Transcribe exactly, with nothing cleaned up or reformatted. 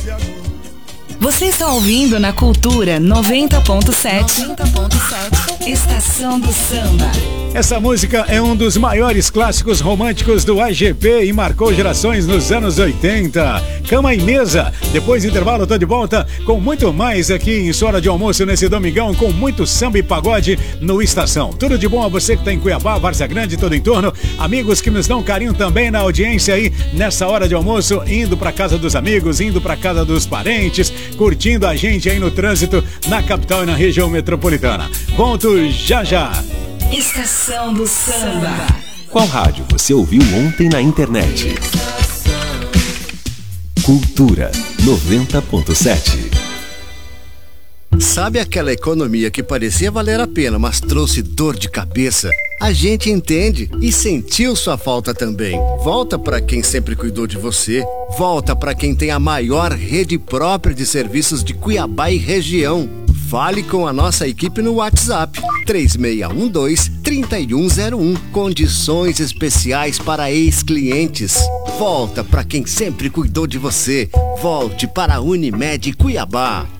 Você está ouvindo na Cultura noventa ponto sete. noventa ponto sete. Estação do Samba. Essa música é um dos maiores clássicos românticos do A G P e marcou gerações nos anos oitenta. Cama e Mesa. Depois do intervalo, tô de volta com muito mais aqui em sua hora de almoço nesse domingão, com muito samba e pagode no Estação. Tudo de bom a você que está em Cuiabá, Várzea Grande e todo o entorno. Amigos que nos dão carinho também na audiência aí nessa hora de almoço, indo para casa dos amigos, indo para casa dos parentes, curtindo a gente aí no trânsito na capital e na região metropolitana. Volto já já. Estação do Samba. Qual rádio você ouviu ontem na internet? Cultura noventa ponto sete. Sabe aquela economia que parecia valer a pena, mas trouxe dor de cabeça? A gente entende e sentiu sua falta também. Volta para quem sempre cuidou de você. Volta para quem tem a maior rede própria de serviços de Cuiabá e região. Fale com a nossa equipe no WhatsApp três seis um dois, três um zero um. Condições especiais para ex-clientes. Volta para quem sempre cuidou de você. Volte para a Unimed Cuiabá.